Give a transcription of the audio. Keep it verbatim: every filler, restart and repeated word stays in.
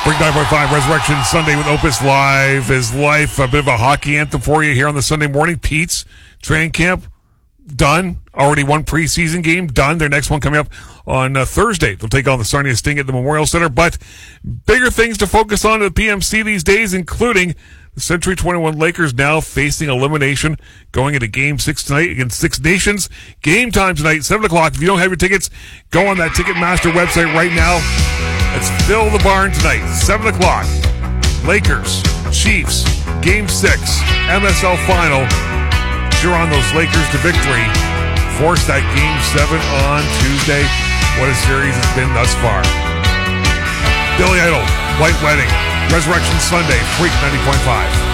Break nine point five, Resurrection Sunday with Opus Live is life. A bit of a hockey anthem for you here on the Sunday morning. Pete's training camp done. Already one preseason game done. Their next one coming up on uh, Thursday. They'll take on the Sarnia Sting at the Memorial Center. But bigger things to focus on at the P M C these days, including the Century twenty-one Lakers now facing elimination going into Game six tonight against Six Nations. Game time tonight, seven o'clock. If you don't have your tickets, go on that Ticketmaster website right now. Let's fill the barn tonight, seven o'clock. Lakers, Chiefs, Game six, M S L Final. Cheer on those Lakers to victory. Force that Game seven on Tuesday. What a series it's been thus far. Billy Idol, White Wedding, Resurrection Sunday, Freak ninety point five.